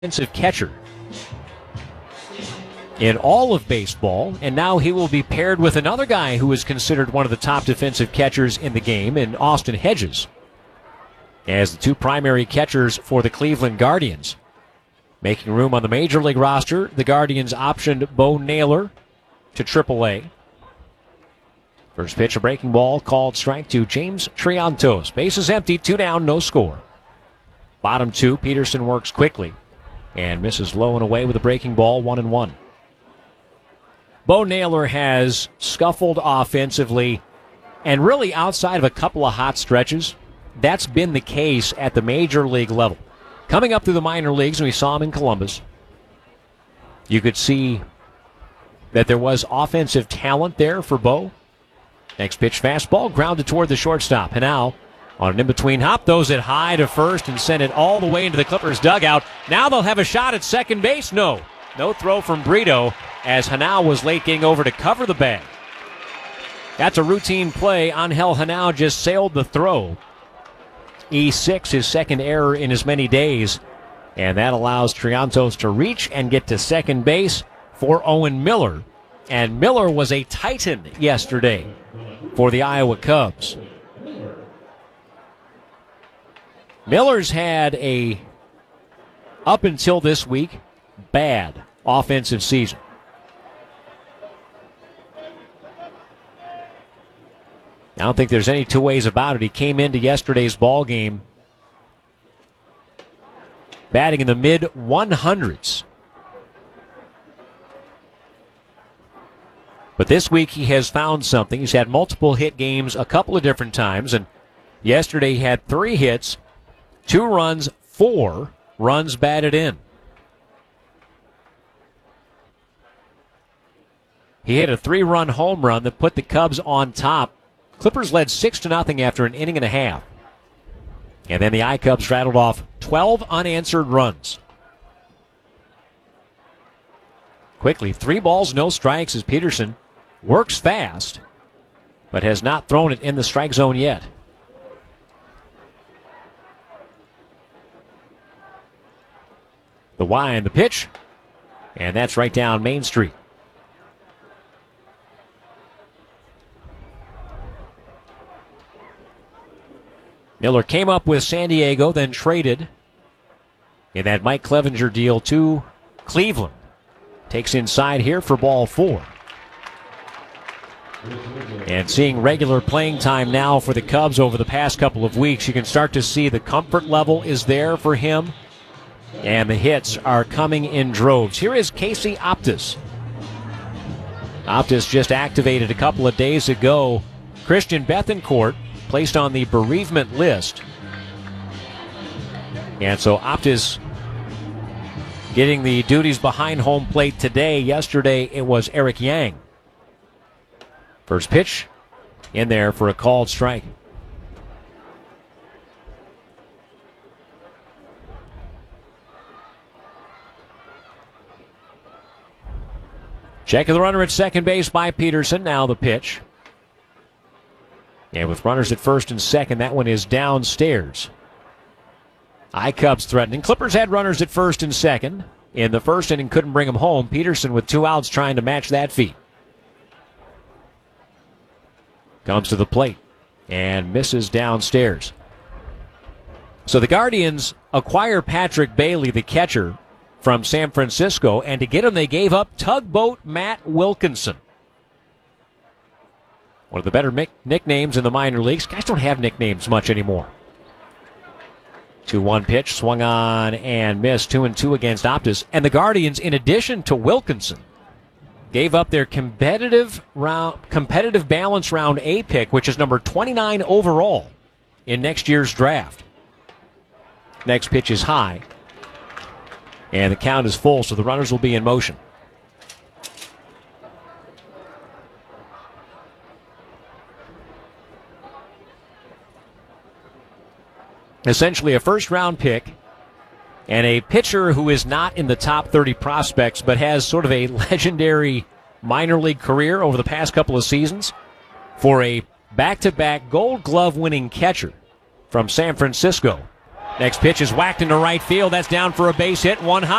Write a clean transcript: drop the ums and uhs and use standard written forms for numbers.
defensive catcher in all of baseball, and now he will be paired with another guy who is considered one of the top defensive catchers in the game, in Austin Hedges, as the two primary catchers for the Cleveland Guardians. Making room on the Major League roster, the Guardians optioned Bo Naylor to AAA. First pitch, a breaking ball, called strike to James Triantos. Bases empty, 2 down, no score. Bottom 2, Peterson works quickly and misses low and away with a breaking ball, 1-1. Bo Naylor has scuffled offensively, and really outside of a couple of hot stretches, that's been the case at the major league level. Coming up through the minor leagues, and we saw him in Columbus, you could see that there was offensive talent there for Bo. Next pitch, fastball, grounded toward the shortstop. Hanau on an in-between hop, throws it high to first and sent it all the way into the Clippers' dugout. Now they'll have a shot at second base. No throw from Brito, as Hanau was late getting over to cover the bag. That's a routine play. Angel Hanau just sailed the throw. E6, his second error in as many days. And that allows Triantos to reach and get to second base for Owen Miller. And Miller was a titan yesterday for the Iowa Cubs. Miller's had a, up until this week, bad offensive season. I don't think there's any two ways about it. He came into yesterday's ball game batting in the mid-100s. But this week he has found something. He's had multiple hit games a couple of different times, and yesterday he had 3 hits, 2 runs, 4 runs batted in. He hit a 3-run home run that put the Cubs on top. Clippers led 6-0 after an inning and a half. And then the I-Cubs rattled off 12 unanswered runs. Quickly, 3 balls, no strikes as Peterson works fast, but has not thrown it in the strike zone yet. The Y and the pitch, and that's right down Main Street. Miller came up with San Diego, then traded in that Mike Clevenger deal to Cleveland. Takes inside here for ball 4. And seeing regular playing time now for the Cubs over the past couple of weeks, you can start to see the comfort level is there for him, and the hits are coming in droves. Here is Casey Optis. Optis just activated a couple of days ago. Christian Bethancourt placed on the bereavement list. And so Optis getting the duties behind home plate today. Yesterday it was Eric Yang. First pitch in there for a called strike. Checking the runner at second base by Peterson. Now the pitch. And with runners at first and second, that one is downstairs. I-Cubs threatening. Clippers had runners at first and second. In the first inning, couldn't bring them home. Peterson with 2 outs trying to match that feat. Comes to the plate and misses downstairs. So the Guardians acquire Patrick Bailey, the catcher, from San Francisco, and to get him, they gave up Tugboat Matt Wilkinson. One of the better nicknames in the minor leagues. Guys don't have nicknames much anymore. 2-1 pitch, swung on and missed. 2-2 against Optis. And the Guardians, in addition to Wilkinson, gave up their competitive balance round A pick, which is number 29 overall in next year's draft. Next pitch is high. And the count is full, so the runners will be in motion. Essentially a first-round pick and a pitcher who is not in the top 30 prospects but has sort of a legendary minor league career over the past couple of seasons for a back-to-back Gold Glove winning catcher from San Francisco. Next pitch is whacked into right field. That's down for a base hit. One high.